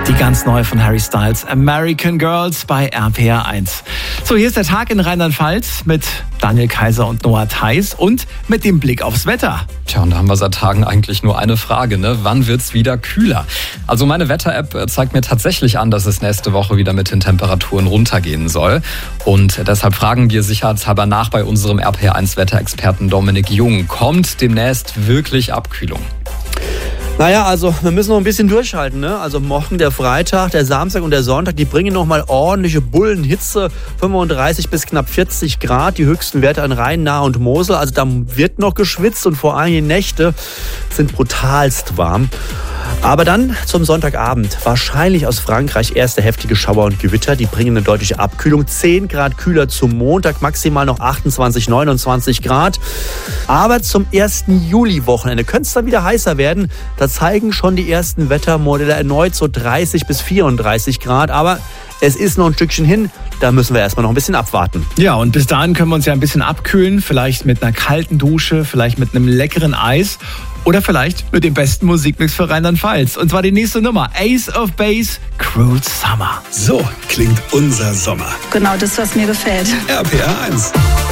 Die ganz neue von Harry Styles, American Girls bei RPR 1. So, hier ist der Tag in Rheinland-Pfalz mit Daniel Kaiser und Noah Theis und mit dem Blick aufs Wetter. Tja, und da haben wir seit Tagen eigentlich nur eine Frage, ne? Wann wird's wieder kühler? Also meine Wetter-App zeigt mir tatsächlich an, dass es nächste Woche wieder mit den Temperaturen runtergehen soll. Und deshalb fragen wir sicherheitshalber nach bei unserem RPR 1 Wetterexperten Dominik Jung. Kommt demnächst wirklich Abkühlung? Naja, also wir müssen noch ein bisschen durchhalten, ne? Also morgen der Freitag, der Samstag und der Sonntag, die bringen nochmal ordentliche Bullenhitze, 35 bis knapp 40 Grad, die höchsten Werte an Rhein, Nahe und Mosel. Also da wird noch geschwitzt und vor allem die Nächte sind brutalst warm. Aber dann zum Sonntagabend, wahrscheinlich aus Frankreich erste heftige Schauer und Gewitter, die bringen eine deutliche Abkühlung, 10 Grad kühler zum Montag, maximal noch 28, 29 Grad. Aber zum 1. Juli-Wochenende könnte es dann wieder heißer werden. Da zeigen schon die ersten Wettermodelle erneut so 30 bis 34 Grad. Aber es ist noch ein Stückchen hin, da müssen wir erstmal noch ein bisschen abwarten. Ja, und bis dahin können wir uns ja ein bisschen abkühlen, vielleicht mit einer kalten Dusche, vielleicht mit einem leckeren Eis oder vielleicht mit dem besten Musikmix für Rheinland-Pfalz. Und zwar die nächste Nummer, Ace of Base, Cruel Summer. So klingt unser Sommer. Genau das, was mir gefällt. RPR 1.